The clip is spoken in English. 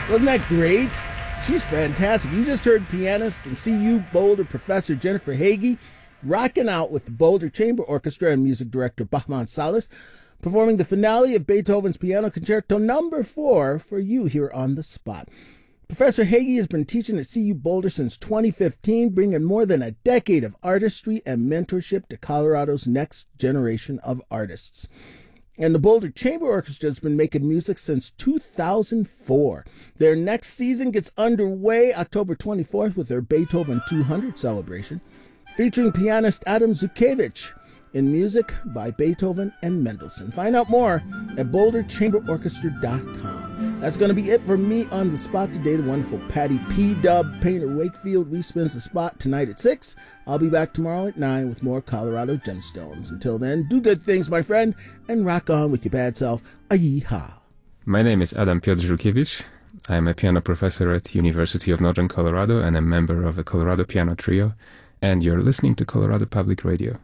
Wasn't that great? She's fantastic. You just heard pianist and CU Boulder professor Jennifer Hagee rocking out with the Boulder Chamber Orchestra and music director Bahman Salas, performing the finale of Beethoven's Piano Concerto No. 4 for you here on The Spot. Professor Hagee has been teaching at CU Boulder since 2015, bringing more than a decade of artistry and mentorship to Colorado's next generation of artists. And the Boulder Chamber Orchestra has been making music since 2004. Their next season gets underway October 24th with their Beethoven 200 celebration, featuring pianist Adam Zukevich in music by Beethoven and Mendelssohn. Find out more at boulderchamberorchestra.com. That's going to be it for me on The Spot today. The wonderful Patty P. Dub Painter Wakefield respins The Spot tonight at 6. I'll be back tomorrow at 9 with more Colorado Gemstones. Until then, do good things, my friend, and rock on with your bad self. Yeehaw. My name is Adam Piotr Żółkiewicz. I'm a piano professor at University of Northern Colorado and a member of the Colorado Piano Trio. And you're listening to Colorado Public Radio.